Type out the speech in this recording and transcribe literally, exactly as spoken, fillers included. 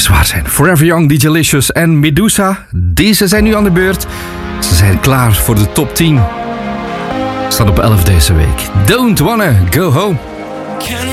zwaar zijn. Forever Young, D J Licious en Medusa. Deze zijn nu aan de beurt. Ze zijn klaar voor de top tien. Staat op elf deze week. Don't Wanna Go Home.